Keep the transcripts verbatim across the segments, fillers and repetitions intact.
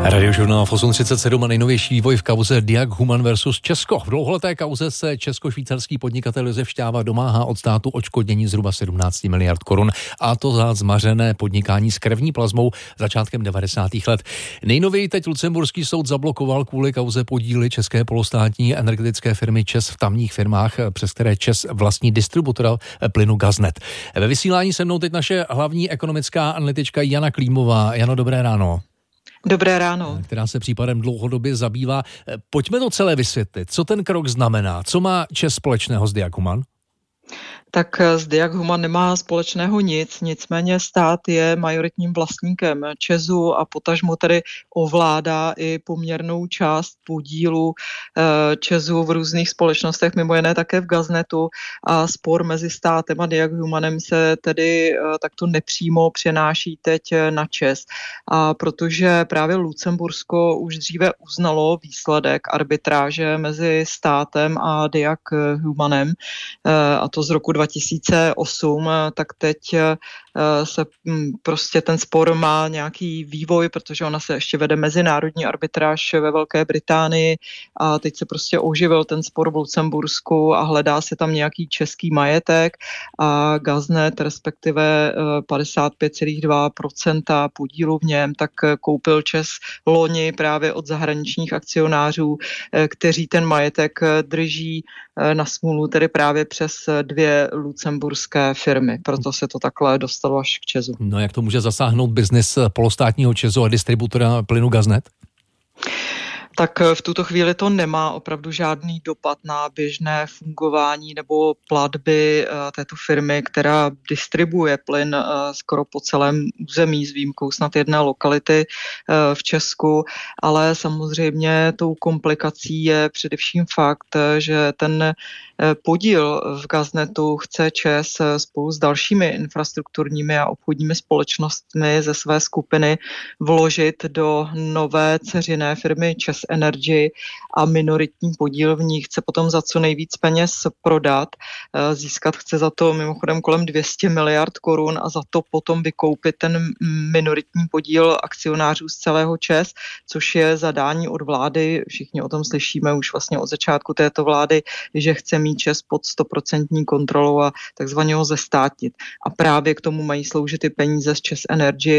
Radiožurnál osm třicet sedm a nejnovější vývoj v kauze Diag Human versus Česko. V dlouholeté kauze se česko-švýcarský podnikatel Josef Šťáva domáhá od státu odškodnění zhruba sedmnáct miliard korun, a to za zmařené podnikání s krevní plazmou začátkem devadesátých let. Nejnověji teď lucemburský soud zablokoval kvůli kauze podíly české polostátní energetické firmy ČEZ v tamních firmách, přes které ČEZ vlastní distributora plynu Gaznet. Ve vysílání se mnou teď naše hlavní ekonomická analytička Jana Klímová. Jano, dobré ráno. Dobré ráno. Která se případem dlouhodobě zabývá. Pojďme to celé vysvětlit. Co ten krok znamená? Co má ČEZ společného s Diag Human? Tak s Diag Human nemá společného nic, nicméně stát je majoritním vlastníkem ČEZu a potažmo tedy ovládá i poměrnou část podílu ČEZu v různých společnostech, mimo jiné také v Gaznetu, a spor mezi státem a Diag Humanem se tedy takto nepřímo přenáší teď na ČEZ. A protože právě Lucembursko už dříve uznalo výsledek arbitráže mezi státem a Diag Humanem, a to z roku dva tisíce osm, tak teď se prostě ten spor má nějaký vývoj, protože ona se ještě vede mezinárodní arbitráž ve Velké Británii a teď se prostě oživil ten spor v Lucembursku a hledá se tam nějaký český majetek a Gaznet, respektive padesát pět celá dva procenta podílu v něm, tak koupil ČEZ loni právě od zahraničních akcionářů, kteří ten majetek drží na smůlu tedy právě přes dvě lucemburské firmy. Proto se to takhle dostalo až k ČEZu. No, jak to může zasáhnout biznis polostátního ČEZu a distributora plynu Gaznet? Tak v tuto chvíli to nemá opravdu žádný dopad na běžné fungování nebo platby této firmy, která distribuje plyn skoro po celém území s výjimkou snad jedné lokality v Česku, ale samozřejmě tou komplikací je především fakt, že ten podíl v Gaznetu chce ČEZ spolu s dalšími infrastrukturními a obchodními společnostmi ze své skupiny vložit do nové dceřiné firmy ČEZ Energy a minoritní podíl v ní chce potom za co nejvíc peněz prodat. Získat chce za to mimochodem kolem dvě stě miliard korun a za to potom vykoupit ten minoritní podíl akcionářů z celého ČEZ, což je zadání od vlády. Všichni o tom slyšíme už vlastně od začátku této vlády, že chce mít ČEZ pod sto procent kontrolou a takzvaně ho zestátnit. A právě k tomu mají sloužit ty peníze z ČEZ Energy,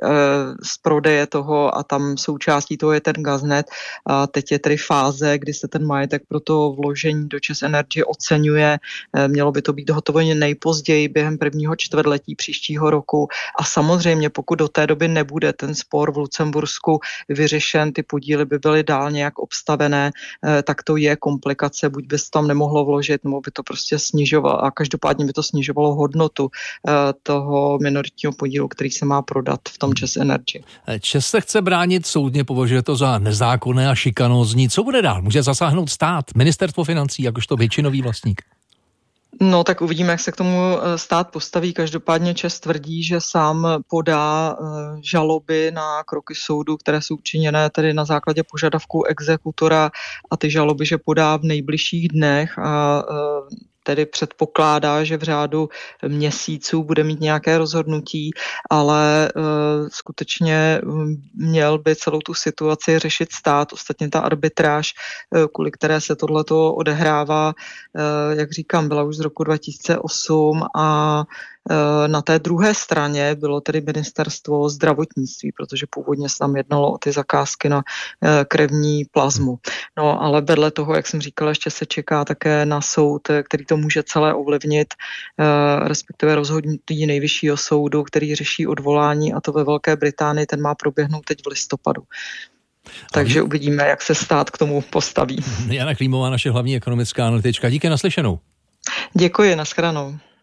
z prodeje toho, a tam součástí toho je ten Gaznet. A teď je tedy fáze, kdy se ten majetek pro to vložení do ČEZ Energy oceňuje. Mělo by to být hotovo nejpozději během prvního čtvrtletí příštího roku. A samozřejmě, pokud do té doby nebude ten spor v Lucembursku vyřešen, ty podíly by byly dál nějak obstavené, tak to je komplikace, buď by se tam nemohlo vložit, nebo by to prostě snižovalo, a každopádně by to snižovalo hodnotu toho minoritního podílu, který se má prodat v tom ČEZ Energy. ČEZ se chce bránit soudně, považuje to za nezákonné a šikanózní. Co bude dál? Může zasáhnout stát, ministerstvo financí, jakožto většinový vlastník? No, tak uvidíme, jak se k tomu stát postaví. Každopádně ČEZ tvrdí, že sám podá žaloby na kroky soudu, které jsou učiněné tedy na základě požadavků exekutora, a ty žaloby, že podá v nejbližších dnech, a tedy předpokládá, že v řádu měsíců bude mít nějaké rozhodnutí, ale e, skutečně měl by celou tu situaci řešit stát. Ostatně ta arbitráž, e, kvůli které se tohleto odehrává, e, jak říkám, byla už z roku dva tisíce osm a na té druhé straně bylo tedy ministerstvo zdravotnictví, protože původně se tam jednalo o ty zakázky na krevní plazmu. No, ale vedle toho, jak jsem říkala, ještě se čeká také na soud, který to může celé ovlivnit, respektive rozhodnutí nejvyššího soudu, který řeší odvolání, a to ve Velké Británii, ten má proběhnout teď v listopadu. Takže uvidíme, jak se stát k tomu postaví. Jana Klímová, naše hlavní ekonomická analytička. Díky, naslyšenou. Děkuji, nashledanou.